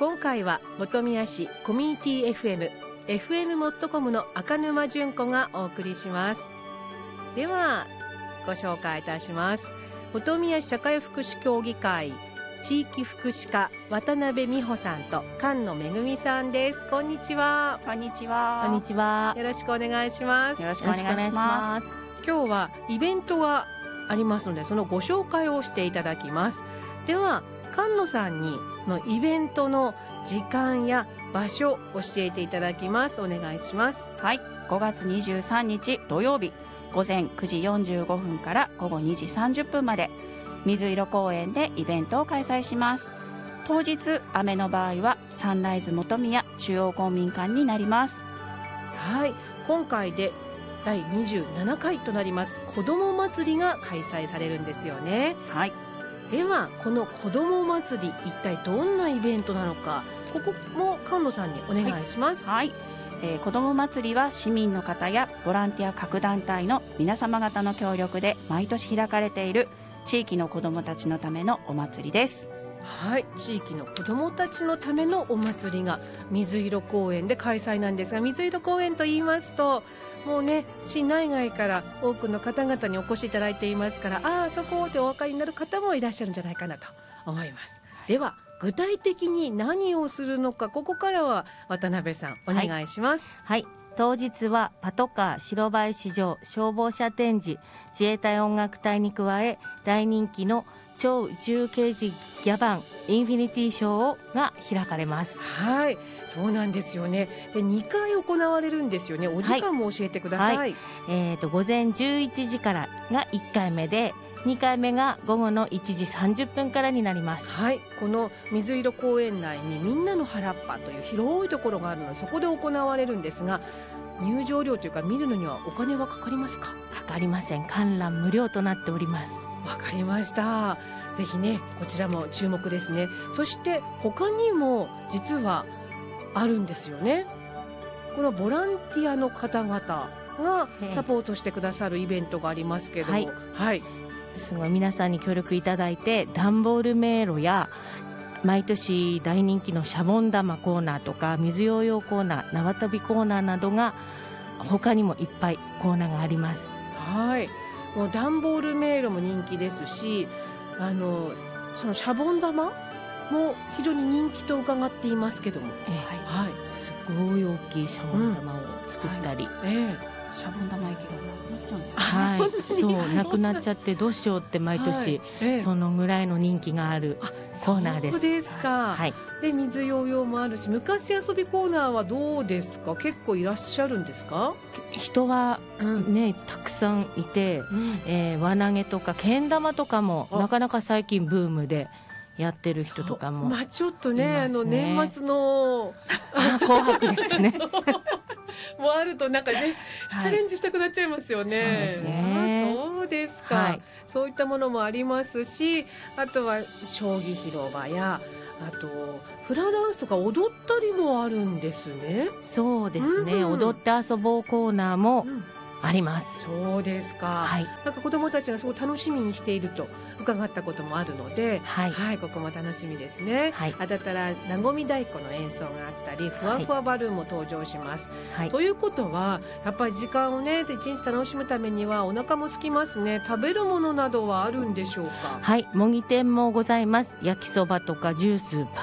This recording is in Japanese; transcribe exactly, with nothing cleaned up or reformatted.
今回は本宮市コミュニティ エフエム エフエム モットコムの赤沼純子がお送りします。ではご紹介いたします。本宮市社会福祉協議会地域福祉課渡辺美穂さんと菅野めぐみさんです。こんにちは。 こんにちは。 こんにちは。 よろしくお願いします。 よろしくお願いします。 今日はイベントがありますので、そのご紹介をしていただきます。では菅野さんにのイベントの時間や場所教えていただきます。お願いします。 はい、ごがつにじゅうさんにち土曜日午前くじよんじゅうごふんから午後にじさんじゅっぷんまで水色公園でイベントを開催します。当日雨の場合はサンライズ本宮中央公民館になります。 はい、今回でだいにじゅうななかいとなります子ども祭りが開催されるんですよね。 はい。 ではこの子ども祭り一体どんなイベントなのか、ここも菅野さんにお願いします。 はい、はいえー、子ども祭りは市民の方やボランティア各団体の皆様方の協力で毎年開かれている地域の子どもたちのためのお祭りです。 はい、地域の子どもたちのためのお祭りが水色公園で開催なんですが、水色公園と言いますともうね、市内外から多くの方々にお越しいただいていますから、ああそこでお分かりになる方もいらっしゃるんじゃないかなと思います。はい、では具体的に何をするのか、ここからは渡辺さんお願いします。 はい、はい、当日はパトカー、白バイ市場、消防車展示、自衛隊音楽隊に加え大人気の超宇宙刑事ギャバンインフィニティショーが開かれます。 はい、そうなんですよね。でにかい行われるんですよね。お時間も教えてください。はいはい、 えー、と午前じゅういちじからがいっかいめで、にかいめが午後のいちじさんじゅっぷんからになります。 はい、この水色公園内にみんなの原っぱという広いところがあるので、そこで行われるんですが、入場料というか見るのにはお金はかかりますか？ かかりません。観覧無料となっております。 わかりました。ぜひね、こちらも注目ですね。そして他にも実はあるんですよね。このボランティアの方々がサポートしてくださるイベントがありますけれども、はい、はい、 すごい皆さんに協力いただいて、段ボール迷路や毎年大人気のシャボン玉コーナーとか水ヨーヨーコーナー、縄跳びコーナーなどが他にもいっぱいコーナーがあります。 はい、もう段ボール迷路も人気ですし、あのそのシャボン玉も非常に人気と伺っていますけども、 えーはい、すごい大きいシャボン玉を作ったり、 うんはいえー、シャボン玉駅がなくなっちゃうんですか？ はい、そうなくなっちゃってどうしようって毎年、はいえー、そのぐらいの人気があるコーナーです。 そうですか。はい、で水ヨーヨーもあるし、昔遊びコーナーはどうですか？結構いらっしゃるんですか？ 人はね、うん、たくさんいて、うんえー、輪投げとかけん玉とかもなかなか最近ブームでやってる人とかも、 まあ、ちょっと ね, あの年末の紅白ですねもうあるとなんかね、はい、チャレンジしたくなっちゃいますよね。 そうですね。 そうですか、はい、そういったものもありますし、あとは将棋広場やあとフラダンスとか踊ったりもあるんですね。 そうですね、うん、踊って遊ぼうコーナーもあります。 うん、そうですか、はい、なんか子どもたちがすごい楽しみにしていると伺ったこともあるので、はいはい、ここも楽しみですね。はい、あだったらなごみ太鼓の演奏があったり、ふわふわバルーンも登場します。はい、ということはやっぱり時間をね一日楽しむためにはお腹も空きますね。食べるものなどはあるんでしょうか？ はい、模擬店もございます。焼きそばとかジュース、パ